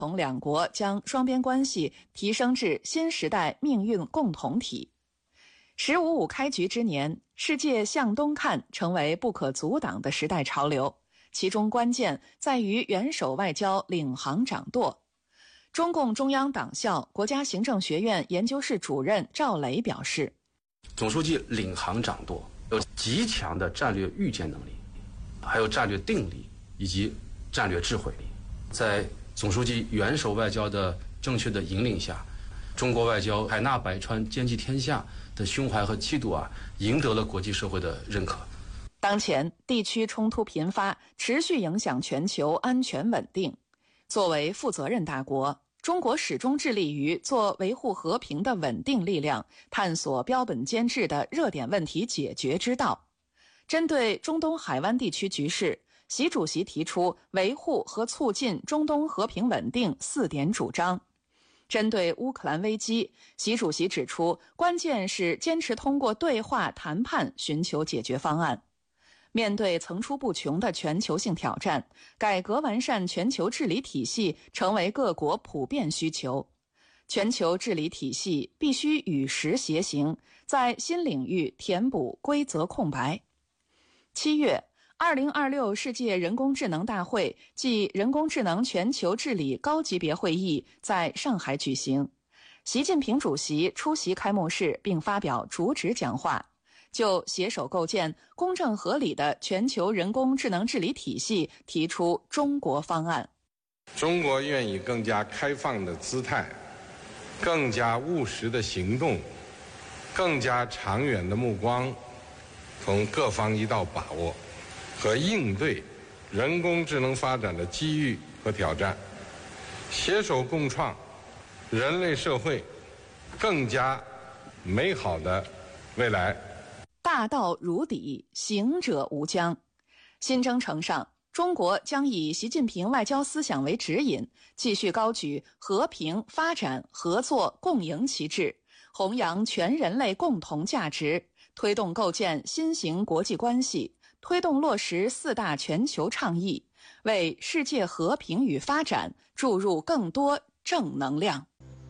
同两国将双边关系提升至新时代命运共同体。“15.5”开局之年，世界向东看成为不可阻挡的时代潮流，其中关键在于元首外交领航掌舵。中共中央党校国家行政学院研究室主任赵磊表示， 总书记领航掌舵，有极强的战略预见能力，还有战略定力以及战略智慧力。在总书记元首外交的正确的引领下，中国外交海纳百川、兼济天下的胸怀和气度赢得了国际社会的认可。 当前地区冲突频发，持续影响全球安全稳定。作为负责任大国，中国始终致力于做维护和平的稳定力量，探索标本兼治的热点问题解决之道。针对中东海湾地区局势，习主席提出维护和促进中东和平稳定4点主张。针对乌克兰危机，习主席指出，关键是坚持通过对话谈判寻求解决方案。面对层出不穷的全球性挑战，改革完善全球治理体系成为各国普遍需求。全球治理体系必须与时偕行，在新领域填补规则空白。7月，2026世界人工智能大会暨人工智能全球治理高级别会议在上海举行，习近平主席出席开幕式并发表主旨讲话，就携手构建公正合理的全球人工智能治理体系提出中国方案。 中国愿以更加开放的姿态、更加务实的行动、更加长远的目光，从各方一道把握和应对人工智能发展的机遇和挑战，携手共创人类社会更加美好的未来。 大道如砥，行者无疆。新征程上，中国将以习近平外交思想为指引，继续高举和平、发展、合作、共赢旗帜，弘扬全人类共同价值，推动构建新型国际关系，推动落实4大全球倡议，为世界和平与发展注入更多正能量。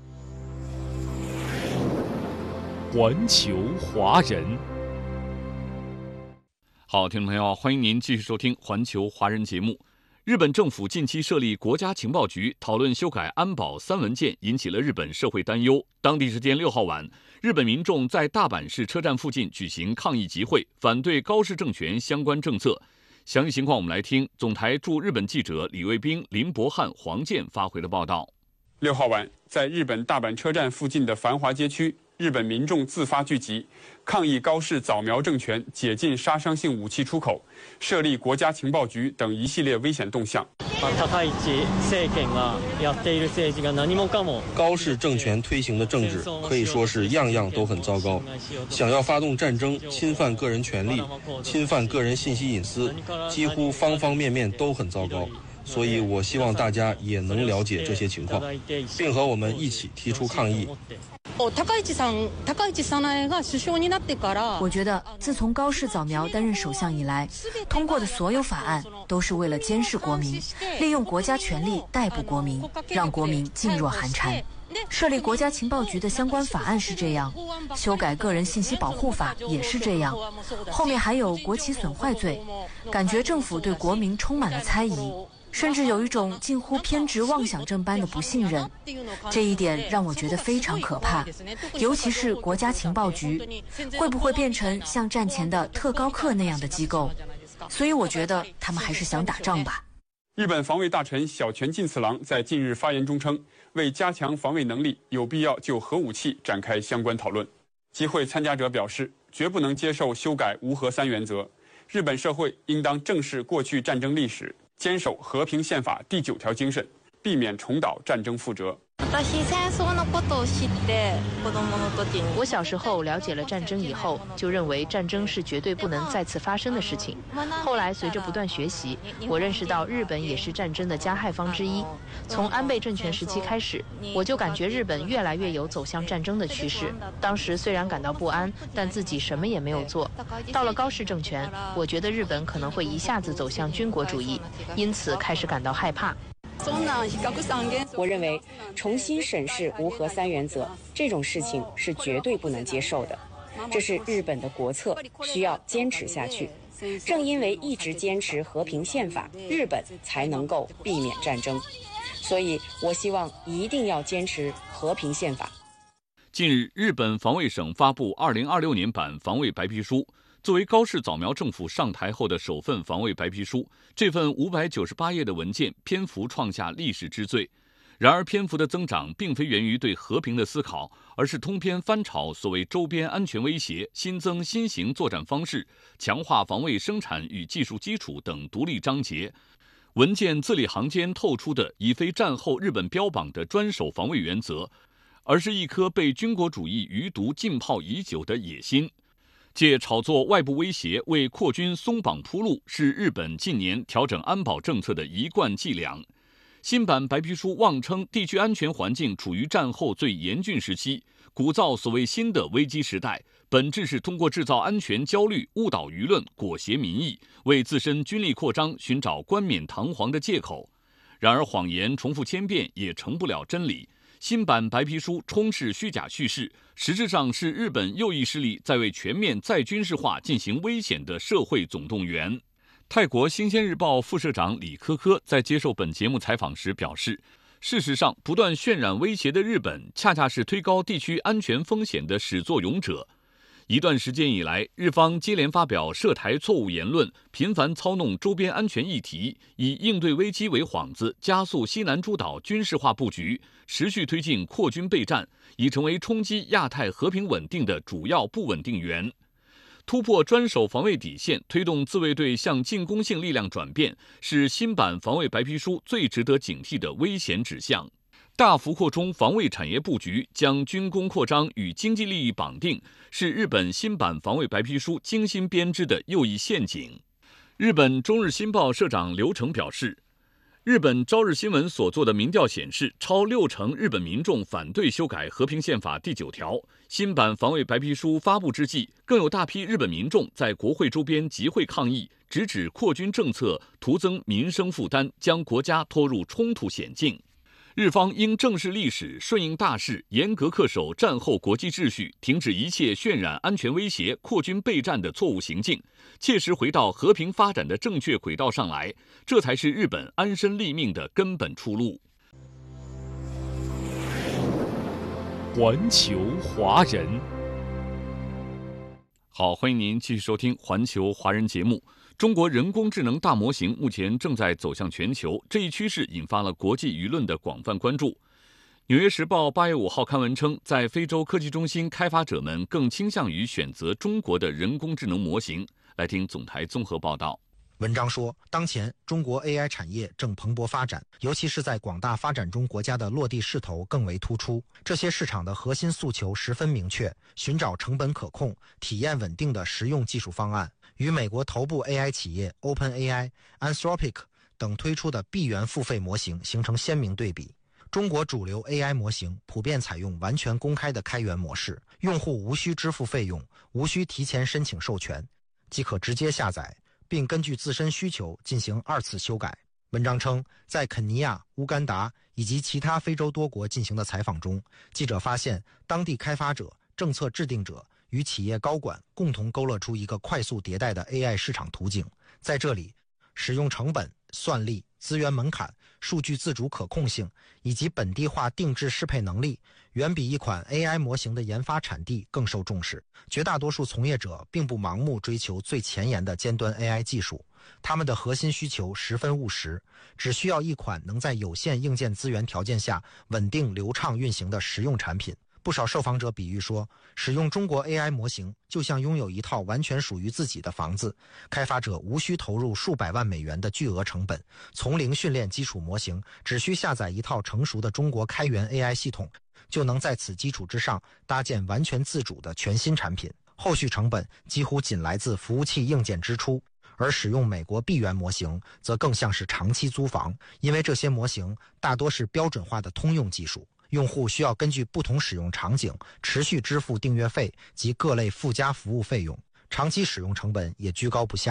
环球华人。好，听众朋友，欢迎您继续收听环球华人节目。日本政府近期设立国家情报局，讨论修改安保3文件，引起了日本社会担忧。当地时间6号晚，日本民众在大阪市车站附近举行抗议集会，反对高市政权相关政策。详细情况我们来听总台驻日本记者李卫兵、林伯汉、黄健发回的报道。 6号晚，在日本大阪车站附近的繁华街区，日本民众自发聚集，抗议高市早苗政权解禁杀伤性武器出口、设立国家情报局等一系列危险动向。 高市政权推行的政治可以说是样样都很糟糕，想要发动战争、侵犯个人权利、侵犯个人信息隐私，几乎方方面面都很糟糕。所以我希望大家也能了解这些情况，并和我们一起提出抗议。 我觉得自从高市早苗担任首相以来，通过的所有法案都是为了监视国民，利用国家权力逮捕国民，让国民噤若寒蝉。设立国家情报局的相关法案是这样，修改个人信息保护法也是这样，后面还有国旗损坏罪，感觉政府对国民充满了猜疑，甚至有一种近乎偏执妄想症般的不信任。这一点让我觉得非常可怕，尤其是国家情报局会不会变成像战前的特高课那样的机构，所以我觉得他们还是想打仗吧。 日本防卫大臣小泉进次郎在近日发言中称，为加强防卫能力，有必要就核武器展开相关讨论。集会参加者表示，绝不能接受修改无核3原则，日本社会应当正视过去战争历史，坚守和平宪法第9条精神，避免重蹈战争覆辙。 我小时候了解了战争以后，就认为战争是绝对不能再次发生的事情。后来随着不断学习，我认识到日本也是战争的加害方之一。从安倍政权时期开始，我就感觉日本越来越有走向战争的趋势。当时虽然感到不安，但自己什么也没有做。到了高市政权，我觉得日本可能会一下子走向军国主义，因此开始感到害怕。 我认为重新审视无核三原则这种事情是绝对不能接受的，这是日本的国策，需要坚持下去。正因为一直坚持和平宪法，日本才能够避免战争。所以我希望一定要坚持和平宪法。 近日，日本防卫省发布2026年版防卫白皮书，作为高市早苗政府上台后的首份防卫白皮书，这份598页的文件篇幅创下历史之最。然而，篇幅的增长并非源于对和平的思考，而是通篇翻炒所谓周边安全威胁、新增新型作战方式、强化防卫生产与技术基础等独立章节。文件字里行间透出的已非战后日本标榜的专守防卫原则，而是一颗被军国主义余毒浸泡已久的野心。借炒作外部威胁为扩军松绑铺路，是日本近年调整安保政策的一贯伎俩。新版白皮书妄称地区安全环境处于战后最严峻时期，鼓噪所谓新的危机时代，本质是通过制造安全焦虑、误导舆论、裹挟民意，为自身军力扩张寻找冠冕堂皇的借口。然而谎言重复千遍也成不了真理。新版白皮书充斥虚假叙事，实质上是日本右翼势力在为全面再军事化进行危险的社会总动员。泰国《新鲜日报》副社长李科科在接受本节目采访时表示，事实上，不断渲染威胁的日本，恰恰是推高地区安全风险的始作俑者。一段时间以来，日方接连发表涉台错误言论，频繁操弄周边安全议题，以应对危机为幌子，加速西南诸岛军事化布局，持续推进扩军备战，已成为冲击亚太和平稳定的主要不稳定源。突破专守防卫底线，推动自卫队向进攻性力量转变，是新版防卫白皮书最值得警惕的危险指向。大幅扩充防卫产业布局，将军工扩张与经济利益绑定，是日本新版防卫白皮书精心编织的右翼陷阱。日本中日新报社长刘成表示，日本朝日新闻所做的民调显示，超60%日本民众反对修改和平宪法第9条。新版防卫白皮书发布之际，更有大批日本民众在国会周边集会抗议，直指扩军政策徒增民生负担，将国家拖入冲突险境。日方应正视历史，顺应大势，严格恪守战后国际秩序，停止一切渲染安全威胁、扩军备战的错误行径，切实回到和平发展的正确轨道上来，这才是日本安身立命的根本出路。 环球华人， 好，欢迎您继续收听环球华人节目。中国人工智能大模型目前正在走向全球，这一趋势引发了国际舆论的广泛关注。纽约时报8月5号刊文称，在非洲科技中心，开发者们更倾向于选择中国的人工智能模型。来听总台综合报道。 文章说，当前中国 AI 产业正蓬勃发展，尤其是在广大发展中国家的落地势头更为突出。这些市场的核心诉求十分明确，寻找成本可控、体验稳定的实用技术方案，与美国头部 AI 企业 OpenAI、Anthropic 等推出的闭源付费模型形成鲜明对比。中国主流 AI 模型普遍采用完全公开的开源模式，用户无需支付费用，无需提前申请授权，即可直接下载，并根据自身需求进行2次修改。文章称，在肯尼亚、乌干达以及其他非洲多国进行的采访中，记者发现当地开发者、政策制定者与企业高管共同勾勒出一个快速迭代的 AI 市场途径。在这里，使用成本、算力、资源门槛、数据自主可控性以及本地化定制适配能力，远比一款 AI 模型的研发产地更受重视。绝大多数从业者并不盲目追求最前沿的尖端 AI 技术，他们的核心需求十分务实，只需要一款能在有限硬件资源条件下稳定流畅运行的实用产品。不少受访者比喻说，使用中国 AI 模型就像拥有一套完全属于自己的房子，开发者无需投入数百万美元的巨额成本，从零训练基础模型，只需下载一套成熟的中国开源 AI 系统，就能在此基础之上搭建完全自主的全新产品，后续成本几乎仅来自服务器硬件支出。而使用美国闭源模型则更像是长期租房，因为这些模型大多是标准化的通用技术，用户需要根据不同使用场景持续支付订阅费及各类附加服务费用，长期使用成本也居高不下。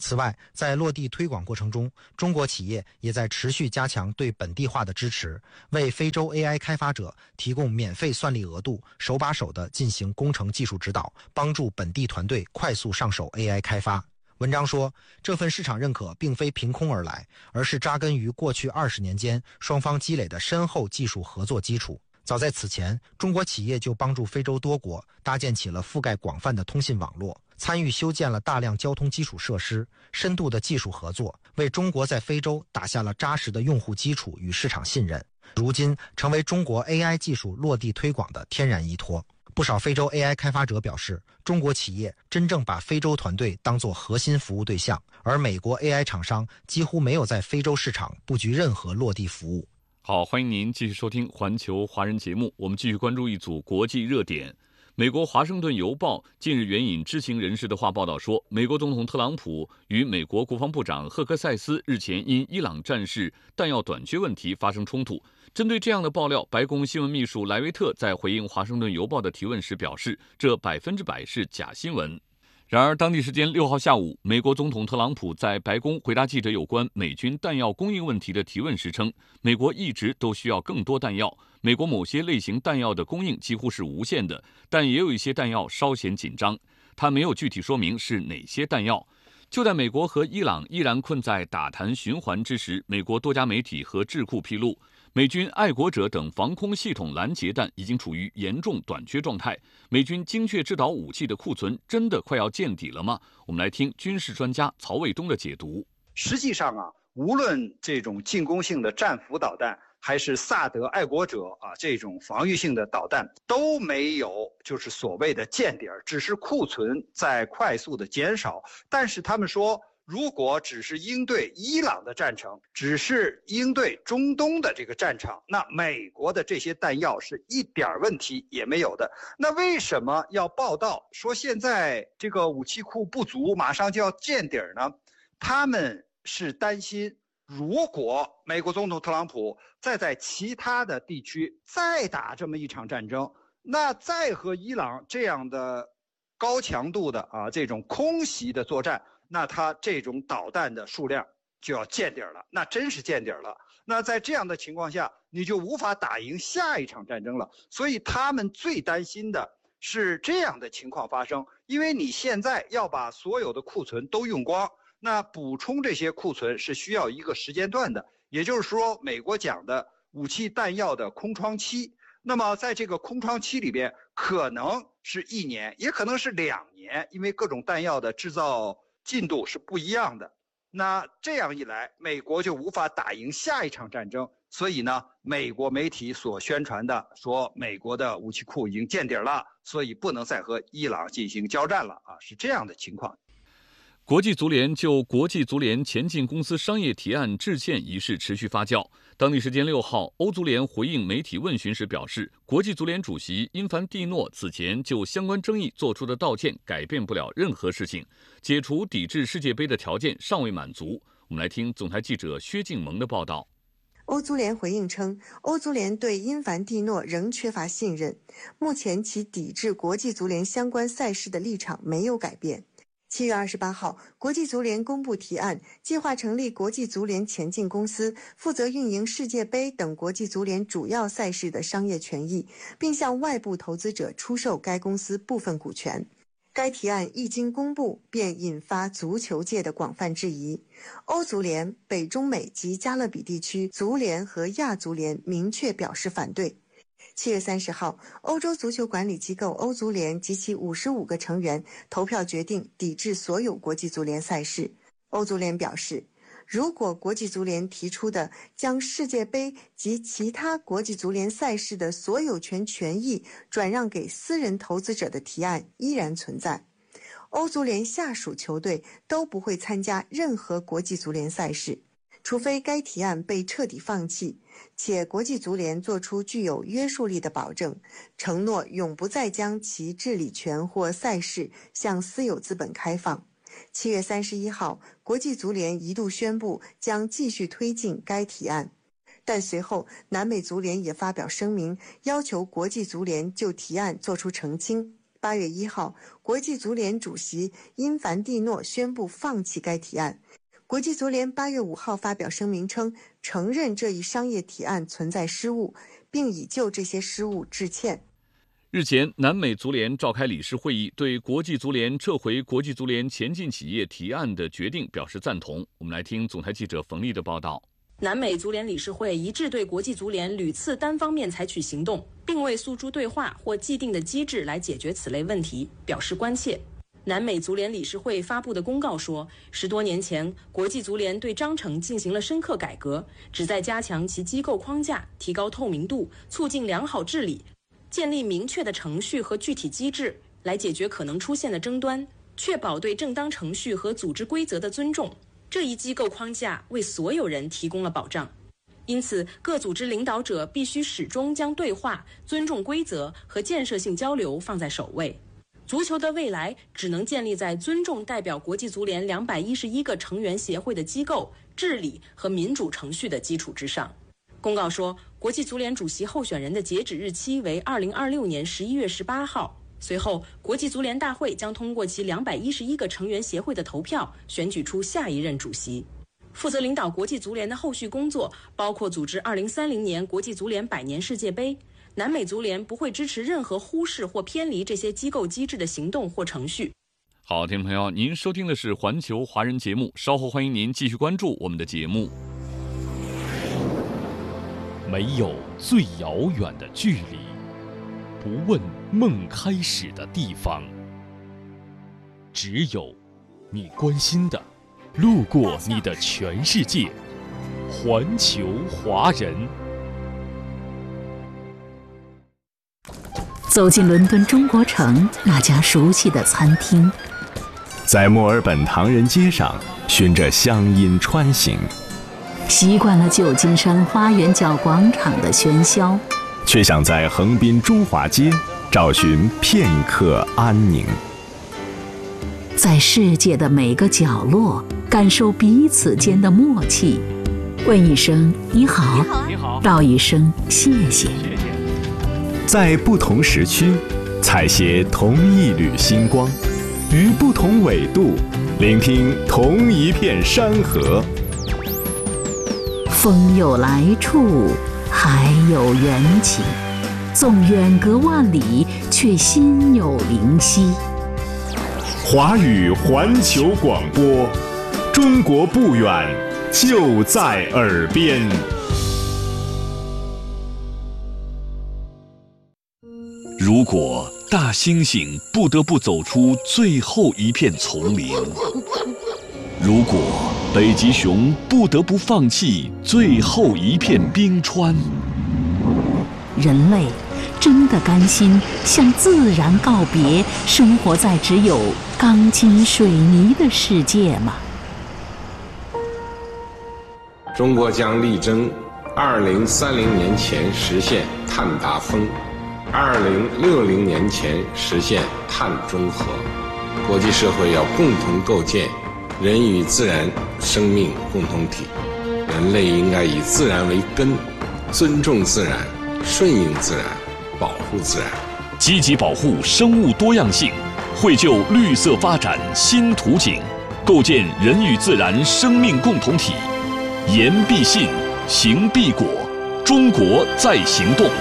此外，在落地推广过程中，中国企业也在持续加强对本地化的支持，为非洲 AI 开发者提供免费算力额度，手把手地进行工程技术指导，帮助本地团队快速上手 AI 开发。文章说，这份市场认可并非凭空而来，而是扎根于过去20年间双方积累的深厚技术合作基础。早在此前，中国企业就帮助非洲多国搭建起了覆盖广泛的通信网络，参与修建了大量交通基础设施，深度的技术合作为中国在非洲打下了扎实的用户基础与市场信任，如今成为中国 AI 技术落地推广的天然依托。不少非洲 AI 开发者表示，中国企业真正把非洲团队当作核心服务对象，而美国 AI 厂商几乎没有在非洲市场布局任何落地服务。 好，欢迎您继续收听环球华人节目，我们继续关注一组国际热点。美国《华盛顿邮报》近日援引知情人士的话报道说，美国总统特朗普与美国国防部长赫克塞斯日前因伊朗战事弹药短缺问题发生冲突。针对这样的爆料，白宫新闻秘书莱维特在回应《华盛顿邮报》的提问时表示，这100%是假新闻。然而，当地时间6号下午，美国总统特朗普在白宫回答记者有关美军弹药供应问题的提问时称，美国一直都需要更多弹药，美国某些类型弹药的供应几乎是无限的，但也有一些弹药稍显紧张。他没有具体说明是哪些弹药。就在美国和伊朗依然困在打谈循环之时，美国多家媒体和智库披露，美军爱国者等防空系统拦截弹已经处于严重短缺状态。美军精确制导武器的库存真的快要见底了吗？我们来听军事专家曹卫东的解读。 实际上无论这种进攻性的战斧导弹，还是萨德爱国者这种防御性的导弹，都没有就是所谓的见底，只是库存在快速的减少。但是他们说，如果只是应对伊朗的战场，只是应对中东的这个战场，那美国的这些弹药是一点问题也没有的。那为什么要报道说现在这个武器库不足，马上就要见底呢？他们是担心，如果美国总统特朗普再在其他的地区再打这么一场战争，那再和伊朗这样的高强度的这种空袭的作战，那他这种导弹的数量就要见底了，那真是见底了。那在这样的情况下，你就无法打赢下一场战争了。所以他们最担心的是这样的情况发生，因为你现在要把所有的库存都用光，那补充这些库存是需要一个时间段的，也就是说，美国讲的武器弹药的空窗期。那么在这个空窗期里边，可能是1年，也可能是2年，因为各种弹药的制造进度是不一样的。那这样一来，美国就无法打赢下一场战争。所以呢，美国媒体所宣传的说美国的武器库已经见底了，所以不能再和伊朗进行交战了是这样的情况。 国际足联就国际足联前进公司商业提案致歉一事持续发酵。当地时间6号，欧足联回应媒体问询时表示，国际足联主席因凡蒂诺此前就相关争议做出的道歉改变不了任何事情，解除抵制世界杯的条件尚未满足。我们来听总台记者薛静萌的报道。 欧足联回应称，欧足联对因凡蒂诺仍缺乏信任，目前其抵制国际足联相关赛事的立场没有改变。7月28号，国际足联公布提案，计划成立国际足联前进公司，负责运营世界杯等国际足联主要赛事的商业权益，并向外部投资者出售该公司部分股权。该提案一经公布，便引发足球界的广泛质疑。欧足联、北中美及加勒比地区足联和亚足联明确表示反对。7月30号，欧洲足球管理机构欧足联及其55个成员投票决定抵制所有国际足联赛事。欧足联表示，如果国际足联提出的将世界杯及其他国际足联赛事的所有权权益转让给私人投资者的提案依然存在，欧足联下属球队都不会参加任何国际足联赛事，除非该提案被彻底放弃，且国际足联做出具有约束力的保证，承诺永不再将其治理权或赛事向私有资本开放。7月31号，国际足联一度宣布将继续推进该提案，但随后南美足联也发表声明，要求国际足联就提案做出澄清。 8月1号，国际足联主席因凡蒂诺宣布放弃该提案。国际足联8月5号发表声明称，承认这一商业提案存在失误，并已就这些失误致歉。 日前，南美足联召开理事会议，对国际足联撤回国际足联前进企业提案的决定表示赞同。我们来听总台记者冯丽的报道。 南美足联理事会一致对国际足联屡次单方面采取行动，并未诉诸对话或既定的机制来解决此类问题表示关切。南美足联理事会发布的公告说，10多年前，国际足联对章程进行了深刻改革，旨在加强其机构框架，提高透明度，促进良好治理，建立明确的程序和具体机制，来解决可能出现的争端，确保对正当程序和组织规则的尊重。这一机构框架为所有人提供了保障。因此，各组织领导者必须始终将对话、尊重规则和建设性交流放在首位。足球的未来只能建立在尊重代表国际足联211个成员协会的机构、治理和民主程序的基础之上。公告说，国际足联主席候选人的截止日期为2026年11月18号。随后，国际足联大会将通过其211个成员协会的投票，选举出下一任主席。负责领导国际足联的后续工作包括组织2030年国际足联100年世界杯。南美足联不会支持任何忽视或偏离这些机构机制的行动或程序。 好，听众朋友，您收听的是环球华人节目，稍后欢迎您继续关注我们的节目。 没有最遥远的距离，不问梦开始的地方，只有你关心的，路过你的全世界。环球华人。 走进伦敦中国城那家熟悉的餐厅， 在墨尔本唐人街上循着乡音穿行， 习惯了旧金山花园角广场的喧嚣， 却想在横滨中华街找寻片刻安宁。 在世界的每个角落感受彼此间的默契，问一声你好，道一声谢谢。 在不同时区采撷同一缕星光，于不同纬度聆听同一片山河。 风有来处，海有缘起，纵远隔万里，却心有灵犀。 华语环球广播，中国不远，就在耳边。 如果大猩猩不得不走出最后一片丛林，如果北极熊不得不放弃最后一片冰川， 人类真的甘心向自然告别，生活在只有钢筋水泥的世界吗？ 中国将力争2030年前实现碳达峰，2060年前实现碳中和。国际社会要共同构建人与自然生命共同体，人类应该以自然为根，尊重自然，顺应自然，保护自然， 积极保护生物多样性，绘就绿色发展新图景，构建人与自然生命共同体。言必信，行必果，中国在行动。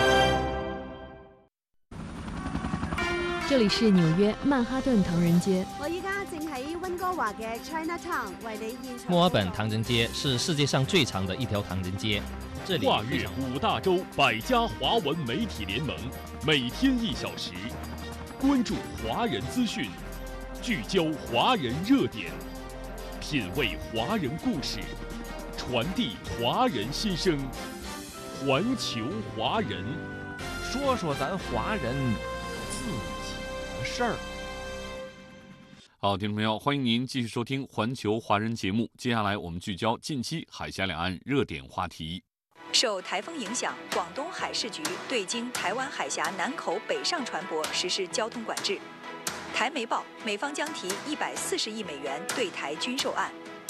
这里是纽约曼哈顿唐人街。 我依家正喺溫哥華嘅 Chinatown 為你現場。 墨爾本唐人街是世界上最長的一條唐人街。這裡跨越5大洲100家華文媒體聯盟，每天1小時，關注華人資訊，聚焦華人熱點，品味華人故事，傳遞華人心聲。環球華人， 說說咱華人自己的事兒。 好，听众朋友，欢迎您继续收听环球华人节目。接下来我们聚焦近期海峡两岸热点话题。 受台风影响，广东海事局对经台湾海峡南口北上船舶实施交通管制。台媒报，美方将提140亿美元对台军售案。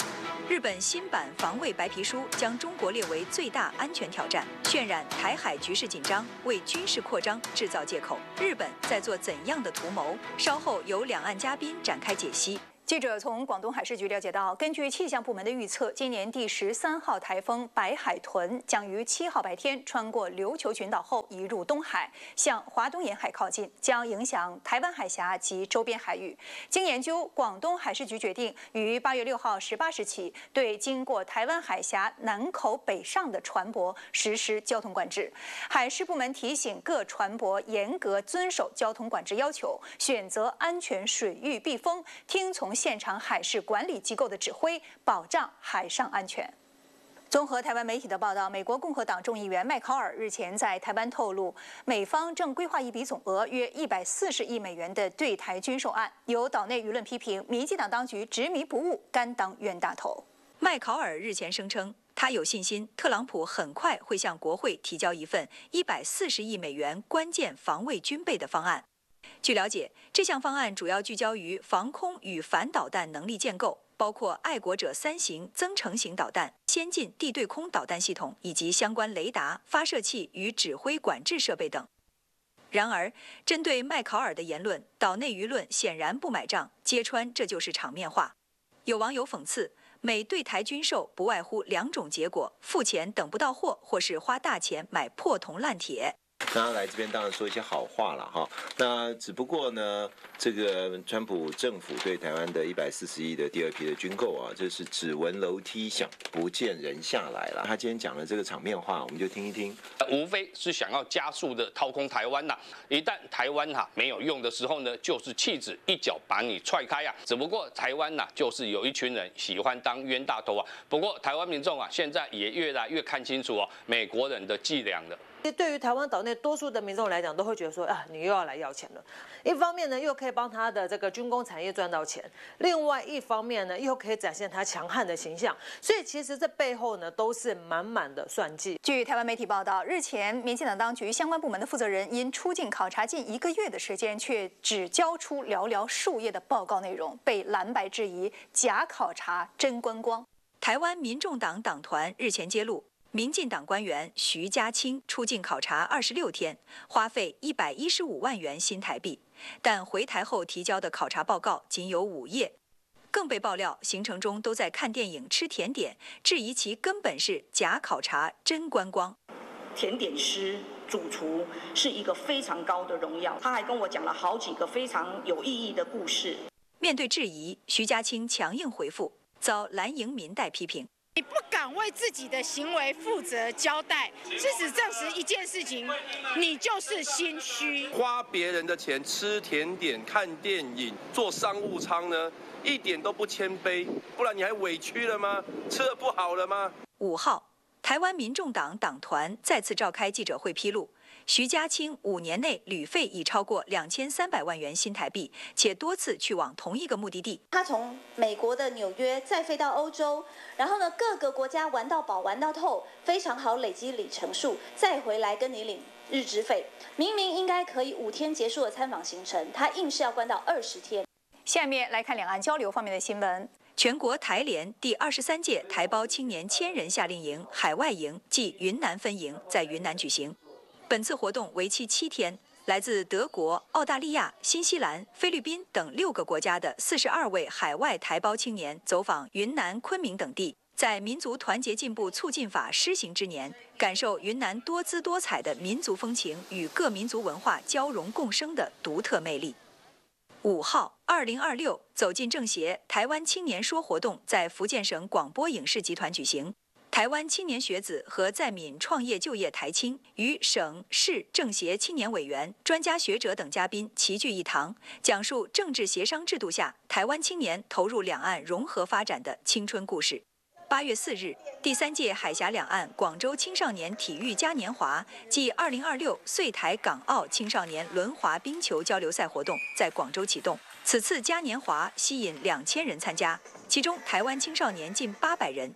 日本新版防卫白皮书将中国列为最大安全挑战，渲染台海局势紧张，为军事扩张制造借口。日本在做怎样的图谋？稍后由两岸嘉宾展开解析。记者从广东海事局了解到，根据气象部门的预测，今年第13号台风白海豚将于7号白天穿过琉球群岛后移入东海，向华东沿海靠近，将影响台湾海峡及周边海域。经研究，广东海事局决定于8月6号18时起，对经过台湾海峡南口北上的船舶实施交通管制。海事部门提醒各船舶严格遵守交通管制要求，选择安全水域避风，听从现场海事管理机构的指挥，保障海上安全。综合台湾媒体的报道，美国共和党众议员麦考尔日前在台湾透露，美方正规划一笔总额约140亿美元的对台军售案，有岛内舆论批评民进党当局执迷不悟，甘当冤大头。麦考尔日前声称，他有信心特朗普很快会向国会提交一份140亿美元关键防卫军备的方案。据了解，这项方案主要聚焦于防空与反导弹能力建构，包括爱国者3型增程型导弹、先进地对空导弹系统以及相关雷达、发射器与指挥管制设备等。然而，针对麦考尔的言论，岛内舆论显然不买账，揭穿这就是场面话。有网友讽刺，美对台军售不外乎2种结果：付钱等不到货，或是花大钱买破铜烂铁。 那他来这边当然说一些好话了哈，那只不过呢，这个川普政府对台湾的140亿的第2批的军购啊，这是只闻楼梯响，不见人下来了。他今天讲的这个场面话，我们就听一听。 无非是想要加速的掏空台湾呐，一旦台湾没有用的时候呢，就是弃子一脚把你踹开啊。只不过台湾就是有一群人喜欢当冤大头啊。不过台湾民众现在也越来越看清楚美国人的伎俩了。 对于台湾岛内多数的民众来讲，都会觉得说你又要来要钱了。一方面呢，又可以帮他的这个军工产业赚到钱；另外一方面呢，又可以展现他强悍的形象。所以其实这背后呢，都是满满的算计。 据台湾媒体报道，日前民进党当局相关部门的负责人因出境考察近1个月的时间，却只交出寥寥数页的报告内容，被蓝白质疑假考察真观光。台湾民众党党团日前揭露，民进党官员徐家清出境考察26天，花费115万元新台币，但回台后提交的考察报告仅有5页。更被爆料，行程中都在看电影、吃甜点，质疑其根本是假考察真观光。 甜点师、主厨是一个非常高的荣耀，他还跟我讲了好几个非常有意义的故事。 面对质疑，徐家清强硬回复，遭蓝营民代批评。 你不敢为自己的行为负责交代，事实证实一件事情，你就是心虚。 花别人的钱吃甜点、看电影、坐商务舱呢，一点都不谦卑，不然你还委屈了吗？吃得不好了吗 ？5号，台湾民众党党团再次召开记者会披露，徐家清5年内旅费已超过2300万元新台币，且多次去往同一个目的地。 他从美国的纽约再飞到欧洲，然后呢各个国家玩到饱玩到透，非常好累积里程数，再回来跟你领日资费。明明应该可以5天结束的参访行程，他硬是要关到20天。 下面来看两岸交流方面的新闻。全国台联第23届台胞青年1000人夏令营海外营暨云南分营在云南举行。本次活动为期7天，来自德国、澳大利亚、新西兰、菲律宾等6个国家的42位海外台胞青年走访云南、昆明等地，在民族团结进步促进法施行之年，感受云南多姿多彩的民族风情与各民族文化交融共生的独特魅力。5号，2026走进政协台湾青年说活动在福建省广播影视集团举行。台湾青年学子和在闽创业就业台青与省市政协青年委员、专家学者等嘉宾齐聚一堂，讲述政治协商制度下台湾青年投入两岸融合发展的青春故事。8月4日，第3届海峡两岸广州青少年体育嘉年华暨2026穗台港澳青少年轮滑冰球交流赛活动在广州启动。此次嘉年华吸引2000人参加，其中台湾青少年近800人。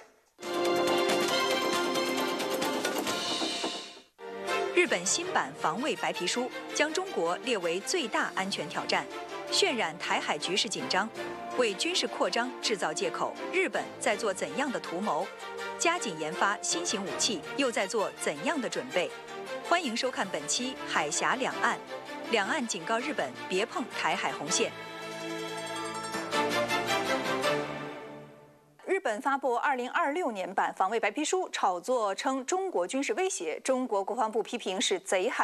日本新版防卫白皮书将中国列为最大安全挑战，渲染台海局势紧张。 为军事扩张制造借口，日本在做怎样的图谋？加紧研发新型武器，又在做怎样的准备？欢迎收看本期《海峡两岸》，两岸警告日本别碰台海红线。 日本发布2026年版防卫白皮书，炒作称中国军事威胁，中国国防部批评是贼喊